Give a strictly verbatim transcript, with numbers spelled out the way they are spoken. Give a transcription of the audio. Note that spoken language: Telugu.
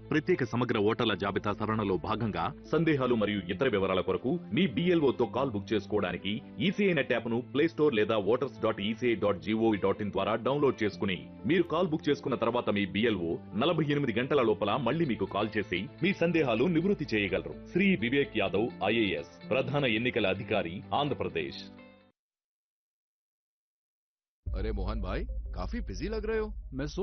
ప్రత్యేక సమగ్ర ఓటర్ల జాబితా సవరణలో భాగంగా సందేహాలు మరియు ఇతర వివరాల కొరకు మీ BLO తో కాల్ బుక్ చేసుకోవడానికి ఈసీఐ నెట్ యాప్ ను ప్లే స్టోర్ లేదా voters dot ECI dot GOV dot in ద్వారా డౌన్లోడ్ చేసుకుని మీరు కాల్ బుక్ చేసుకున్న తర్వాత మీ బిఎల్ఓ నలభై ఎనిమిది గంటల లోపల మళ్ళీ మీకు కాల్ చేసి మీ సందేహాలు నివృత్తి చేయగలరు. శ్రీ వివేక్ యాదవ్ ఐఏఎస్ ప్రధాన ఎన్నికల అధికారి ఆంధ్రప్రదేశ్. अरे मोहन भाई, काफी बिजी लग रहे हो। मैं